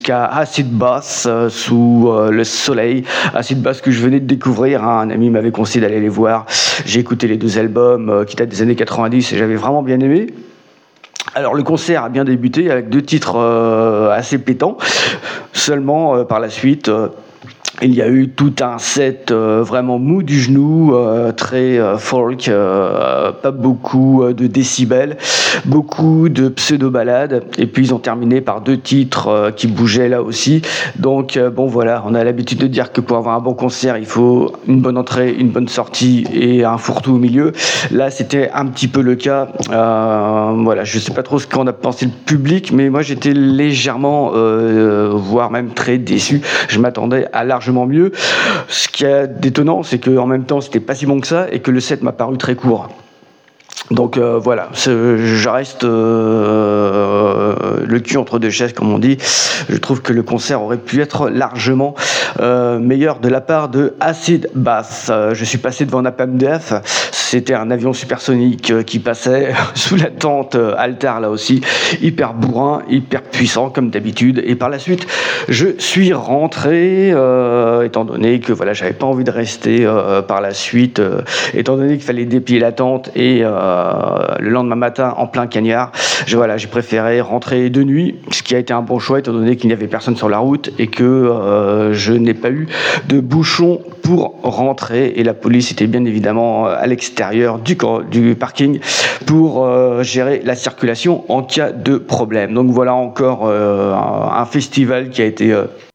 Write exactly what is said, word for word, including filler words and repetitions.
Qu'à Acid Bath euh, sous euh, le soleil, Acid Bath que je venais de découvrir, hein. Un ami m'avait conseillé d'aller les voir. J'ai écouté les deux albums euh, qui datent des années quatre-vingt-dix et j'avais vraiment bien aimé. Alors le concert a bien débuté avec deux titres euh, assez pétants. Seulement euh, par la suite, euh, il y a eu tout un set euh, vraiment mou du genou, euh, très euh, folk, euh, pas beaucoup euh, de décibels, beaucoup de pseudo-ballades, et puis ils ont terminé par deux titres euh, qui bougeaient là aussi. Donc euh, bon voilà, on a l'habitude de dire que pour avoir un bon concert, il faut une bonne entrée, une bonne sortie et un fourre-tout au milieu. Là, c'était un petit peu le cas. Euh, voilà, je sais pas trop ce qu'en a pensé le public, mais moi j'étais légèrement, euh, voire même très déçu. Je m'attendais à largement mieux. Ce qui est détonnant, c'est qu'en même temps, c'était pas si bon que ça et que le set m'a paru très court. Donc euh, voilà, je reste euh, le cul entre deux chaises, comme on dit. Je trouve que le concert aurait pu être largement euh, meilleur de la part de Acid Bath. Euh, je suis passé devant Napalm Death. C'était un avion supersonique euh, qui passait sous la tente euh, Altar, là aussi, hyper bourrin, hyper puissant comme d'habitude. Et par la suite, je suis rentré, euh, étant donné que voilà, j'avais pas envie de rester euh, par la suite, euh, étant donné qu'il fallait déplier la tente et euh, le lendemain matin en plein cagnard, je, voilà, j'ai préféré rentrer de nuit, ce qui a été un bon choix étant donné qu'il n'y avait personne sur la route et que euh, je n'ai pas eu de bouchon pour rentrer, et la police était bien évidemment à l'extérieur du, du parking pour euh, gérer la circulation en cas de problème. Donc voilà encore euh, un, un festival qui a été euh,